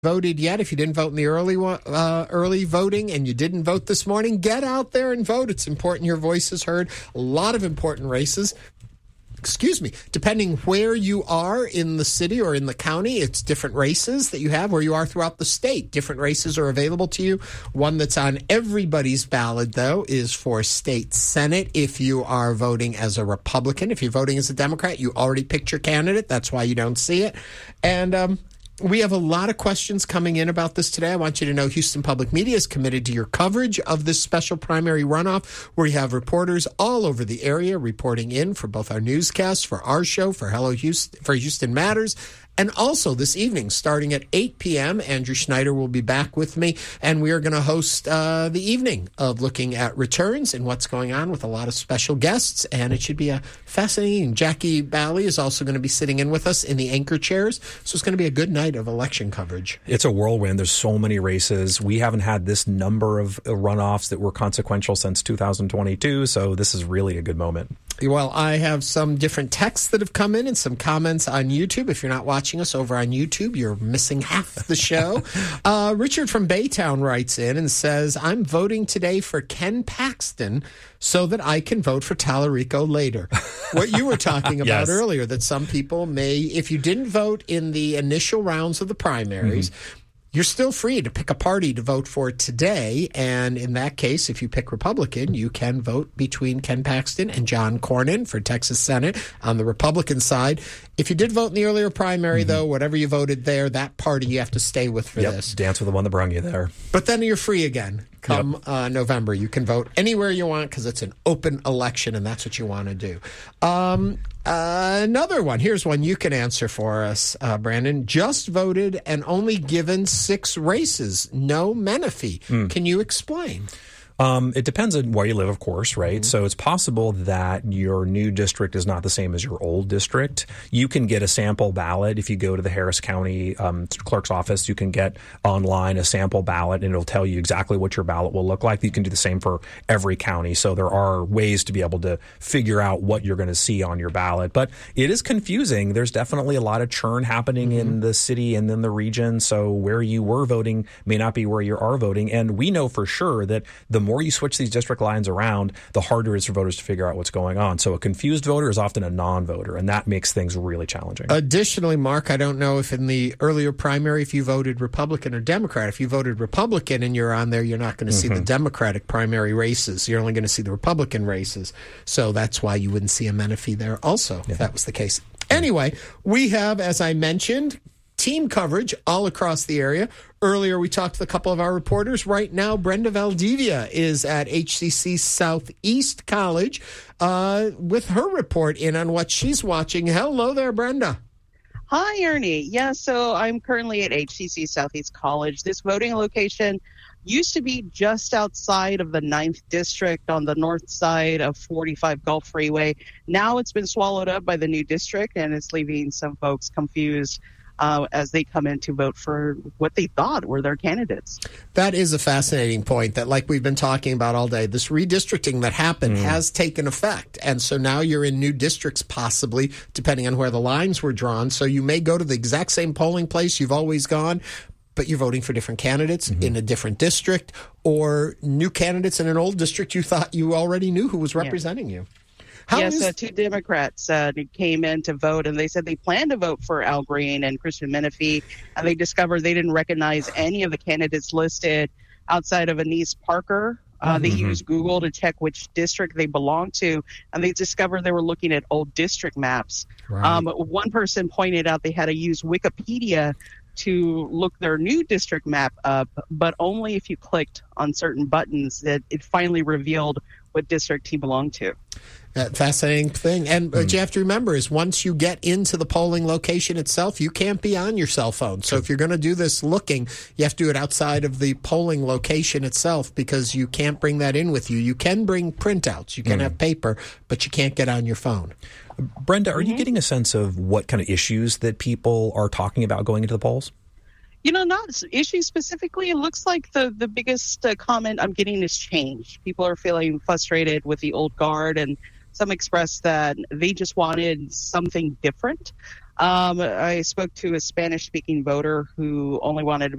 Voted yet. If you didn't vote in the early voting and you didn't vote this morning, get out there and vote. It's important your voice is heard. A lot of important races. Depending where you are in the city or in the county, it's different races that you have. Where you are throughout the state, different races are available to you. One that's on everybody's ballot, though, is for state Senate. If you are voting as a Republican, if you're voting as a Democrat, you already picked your candidate. That's why you don't see it. And we have a lot of questions coming in about this today. I want you to know Houston Public Media is committed to your coverage of this special primary runoff, where you have reporters all over the area reporting in for both our newscasts, for our show, for Hello Houston, for Houston Matters. And also this evening, starting at 8 p.m., Andrew Schneider will be back with me, and we are going to host the evening of looking at returns and what's going on with a lot of special guests, and it should be a fascinating. Jackie Bally is also going to be sitting in with us in the anchor chairs, so it's going to be a good night of election coverage. It's a whirlwind. There's so many races. We haven't had this number of runoffs that were consequential since 2022, so this is really a good moment. Well, I have some different texts that have come in and some comments on YouTube. If you're not watching us over on YouTube, you're missing half the show. Richard from Baytown writes in and says, I'm voting today for Ken Paxton so that I can vote for Tallarico later. What you were talking about earlier, that some people may, if you didn't vote in the initial rounds of the primaries, you're still free to pick a party to vote for today. And in that case, if you pick Republican, you can vote between Ken Paxton and John Cornyn for Texas Senate on the Republican side. If you did vote in the earlier primary, though, whatever you voted there, that party you have to stay with for this. Dance with the one that brung you there. But then you're free again. Come November, you can vote anywhere you want because it's an open election, and that's what you want to do. Another one. Here's one you can answer for us, Brandon. Just voted and only given 6 races. No Menifee. Can you explain? It depends on where you live, of course, right? So it's possible that your new district is not the same as your old district. You can get a sample ballot. If you go to the Harris County clerk's office, you can get online a sample ballot, and it'll tell you exactly what your ballot will look like. You can do the same for every county. So there are ways to be able to figure out what you're going to see on your ballot. But it is confusing. There's definitely a lot of churn happening in the city and in the region. So where you were voting may not be where you are voting. And we know for sure that the more you switch these district lines around, the harder it is for voters to figure out what's going on. So a confused voter is often a non-voter, and that makes things really challenging. Additionally, Mark, I don't know if in the earlier primary, if you voted Republican or Democrat. If you voted Republican and you're on there, you're not going to see the Democratic primary races. You're only going to see the Republican races. So that's why you wouldn't see a Menifee there also, if that was the case. Anyway, we have, as I mentioned, team coverage all across the area. Earlier, we talked to a couple of our reporters. Right now, Brenda Valdivia is at HCC Southeast College with her report in on what she's watching. Hello there, Brenda. Hi, Ernie. Yeah, so I'm currently at HCC Southeast College. This voting location used to be just outside of the 9th District on the north side of 45 Gulf Freeway. Now it's been swallowed up by the new district, and it's leaving some folks confused as they come in to vote for what they thought were their candidates. That is a fascinating point that, like we've been talking about all day, this redistricting that happened has taken effect. And so now you're in new districts, possibly, depending on where the lines were drawn. So you may go to the exact same polling place you've always gone, but you're voting for different candidates in a different district, or new candidates in an old district you thought you already knew who was representing you. Yes, 2 Democrats came in to vote, and they said they planned to vote for Al Green and Christian Menifee, and they discovered they didn't recognize any of the candidates listed outside of Anise Parker. They used Google to check which district they belonged to, and they discovered they were looking at old district maps. Right. One person pointed out they had to use Wikipedia to look their new district map up, but only if you clicked on certain buttons that it finally revealed what district he belonged to. Fascinating thing. And what you have to remember is once you get into the polling location itself, you can't be on your cell phone. So if you're going to do this looking, you have to do it outside of the polling location itself, because you can't bring that in with you. You can bring printouts. You can have paper, but you can't get on your phone. Brenda, are you getting a sense of what kind of issues that people are talking about going into the polls? You know, not issues specifically. It looks like the biggest comment I'm getting is change. People are feeling frustrated with the old guard, and some express that they just wanted something different. I spoke to a Spanish-speaking voter who only wanted to